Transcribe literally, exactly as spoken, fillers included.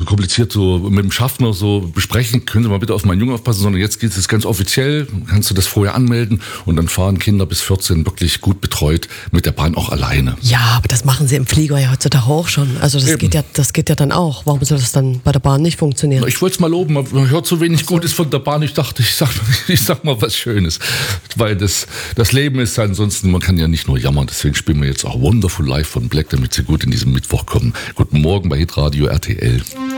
kompliziert so mit dem Schaffner so besprechen, können Sie mal bitte auf meinen Jungen aufpassen, sondern jetzt geht es ganz offiziell, kannst du das vorher anmelden und dann fahren Kinder bis vierzehn wirklich gut betreut mit der Bahn auch alleine. Ja, aber das machen sie im Flieger ja heutzutage auch schon. Also das geht ja, das geht ja dann auch. Warum soll das dann bei der Bahn nicht funktionieren? Ich wollte es mal loben, man hört so wenig Gutes von der Bahn. Ich dachte, ich sag, ich sag mal was Schönes, weil das, das Leben ist ansonsten, man kann ja nicht nur jammern, deswegen spielen wir jetzt auch Wonderful Life von Black, damit Sie gut in diesen Mittwoch kommen. Guten Morgen bei Hitradio R T L.